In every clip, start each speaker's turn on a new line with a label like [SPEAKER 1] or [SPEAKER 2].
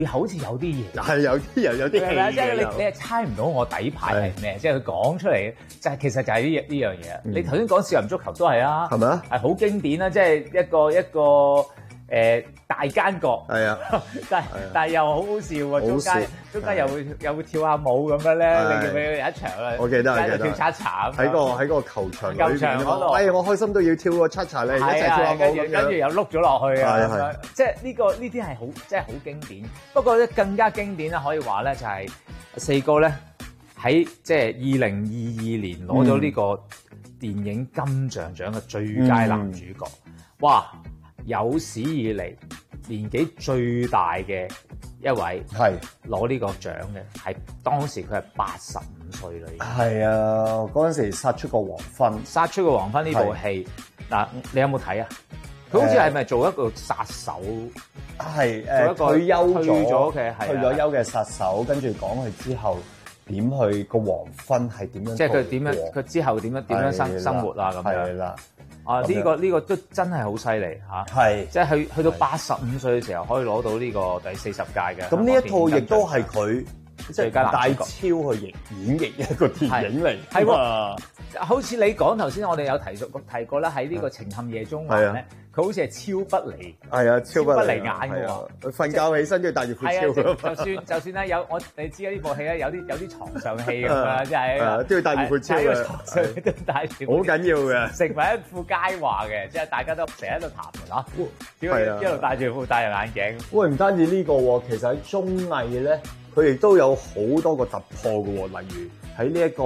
[SPEAKER 1] 好似有啲嘢，
[SPEAKER 2] 係有啲人有啲戲嘅，
[SPEAKER 1] 即係你係猜唔到我底牌係咩，即係佢講出嚟就係其實就係呢樣嘢。你頭先講少林足球都係啊，
[SPEAKER 2] 係咪啊？
[SPEAKER 1] 係好經典啦，即係一個大奸角，
[SPEAKER 2] 係啊，
[SPEAKER 1] 但係又好好笑喎，中間又會跳下舞咁樣咧，你記唔記得有一場啦？
[SPEAKER 2] 我記得
[SPEAKER 1] 跳叉叉
[SPEAKER 2] 喺個球場
[SPEAKER 1] 嗰度，
[SPEAKER 2] 我開心都要跳個叉叉咧，一齊跳下舞咁樣，
[SPEAKER 1] 跟住又碌咗落去啊！
[SPEAKER 2] 係
[SPEAKER 1] 即係呢啲係好，即係好經典。不過咧更加經典啦，可以話咧就係四哥咧喺即係2022年攞咗呢個電影金像獎嘅最佳男主角，哇！有史以嚟年紀最大嘅一位係攞呢個獎嘅，係當時佢係85歲啦。
[SPEAKER 2] 係啊，嗰陣時殺出個黃昏，
[SPEAKER 1] 殺出個黃昏呢部戲嗱，你有冇睇啊？佢好似係咪做一個殺手？
[SPEAKER 2] 係退休嘅殺手，跟住講佢之後點去個黃昏係點樣？
[SPEAKER 1] 即係佢點樣？佢之後點樣生活啊？咁樣係啦。啊！呢個都真係好犀利嚇，係即係去到85歲嘅時候可以攞到呢個第40屆嘅。咁呢一套亦都係佢即係大超去演繹一個電影嚟，係喎。好似你講頭先，我哋有提過啦，喺呢個情陷夜中環咧，佢好似係超不離，係啊，超不離眼嘅喎。佢瞓覺起身都要戴住副超。就算咧你知呢部戲咧有啲床上戲咁樣，即係都要戴住副超嘅。床上都戴住，好緊要嘅，成為一副佳話嘅，即係大家都成日喺度談嚇。一路戴住副戴住眼鏡。喂，唔單止呢個喎，其實喺綜藝咧，佢亦都有好多個突破嘅喎，例如。喺呢一個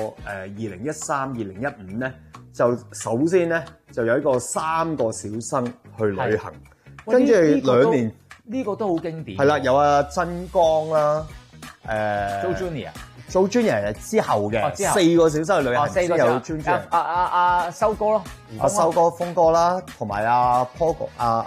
[SPEAKER 1] 2013、2015咧，就首先咧就有一個3個小生去旅行，跟住2年呢個都好經典。係啦，有阿曾江啦，Joe Junior 之後嘅4個小生去旅行，先有 Junior。阿修哥咯，阿修哥、峰哥啦，同埋阿 Paul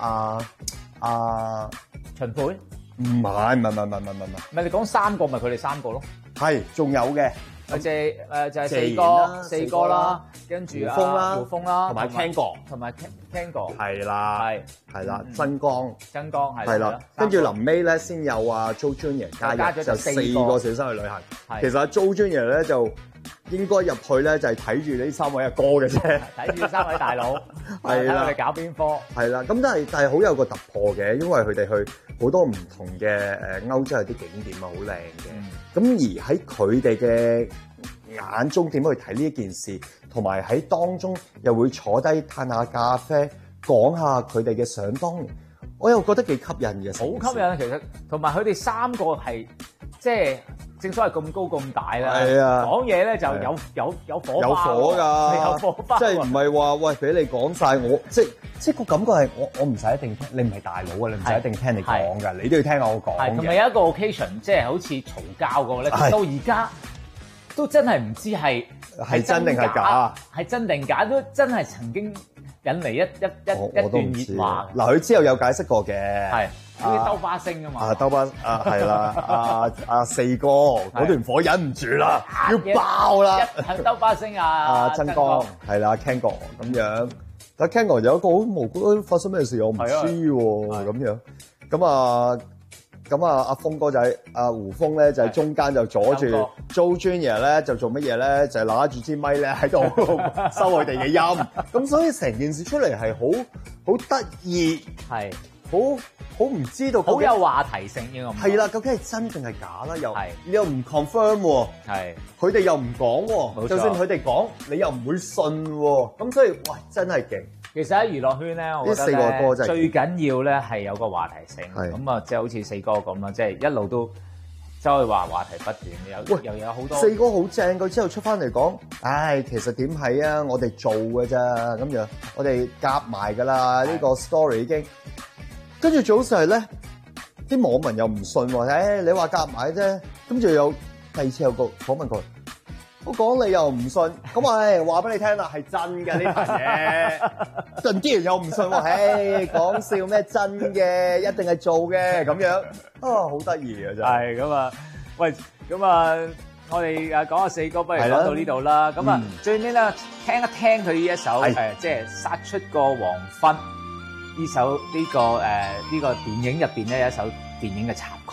[SPEAKER 1] 阿秦沛。唔係，你講3個咪佢哋3個咯？係，仲有嘅，就係四哥啦，跟住胡楓啦，同埋 Ken 哥，係啦，曾江係啦，跟住臨尾咧先有阿 Joe Junior 加入，就4個小生去旅行。其實阿 Joe Junior 咧就應該入去咧就係睇住呢3位阿哥嘅啫，睇住3位大佬，係啦，我哋搞邊科？係啦，咁但係好有個突破嘅，因為佢哋去好多唔同嘅歐洲有啲景點啊，好靚嘅。咁而喺佢哋嘅眼中點去睇呢一件事，同埋喺當中又會坐低嘆下咖啡，講下佢哋嘅想當年，我又覺得幾吸引嘅。好吸引啊！其實同埋佢哋3個係即係正所謂咁高咁大啦，講嘢咧就有火花，有火㗎，有火花，即係唔係話喂俾你講晒我，即係個感覺係我唔使一定聽，你唔係大佬啊，你唔使一定聽你講㗎，你都要聽我講嘅。同埋有一個 occasion， 即係好似嘈交嗰個咧，到而家都真係唔知係真定係假，係真定假都真係曾經引嚟一段熱話。嗱，佢之後有解釋過嘅，係好似兜巴星啊嘛，兜巴係啦，阿四哥嗰段火忍唔住啦，要爆啦，兜巴星曾江係啦 Ken 哥咁樣。但 Ken 哥有一個好無辜，發生咩事我唔知喎，咁樣咁阿峰哥就喺阿胡楓咧就喺中間就阻住 Joe Junior 咧就做乜嘢咧？就係拿住支咪咧喺度收佢哋嘅音，咁所以成件事出嚟係好得意，係好唔知道，好有話題性嘅。係啦，究竟係真定係假啦？你又唔 confirm 喎，係佢哋又唔講喎，就算佢哋講，你又唔會信喎，咁所以哇，真係勁！其實喺娛樂圈咧，我覺得咧最緊要咧係有個話題性，咁啊，即係好似四哥咁啦，即係一路都周去話題不斷，又有好多。四哥好正，佢之後出翻嚟講，其實點係啊？我哋做㗎咋咁樣，我哋夾埋㗎啦，呢個 story 已經。跟住早上咧，啲網民又唔信喎，你話夾埋啫，跟住有第二次有個訪問佢。我講你又唔信，咁話俾你聽啦，係真嘅呢壇嘢。陣啲人又唔信喎，講笑咩真嘅，一定係做嘅咁樣，好得意啊真係。係咁啊，喂，咁啊，我哋講下四哥，不如講到呢度啦。咁啊，最尾咧聽一聽佢呢一首即係殺出個黃昏呢首呢個電影入邊咧有一首電影嘅插曲。